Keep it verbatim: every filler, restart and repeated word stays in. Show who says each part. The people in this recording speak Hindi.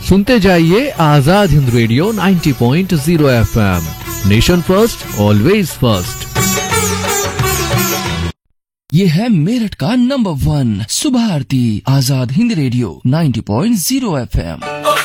Speaker 1: सुनते जाइए आजाद हिंद रेडियो नब्बे पॉइंट शून्य FM, nation first always first.
Speaker 2: ये है मेरठ का नंबर वन सुबह आरती, आजाद हिंद रेडियो नब्बे पॉइंट शून्य एफएम।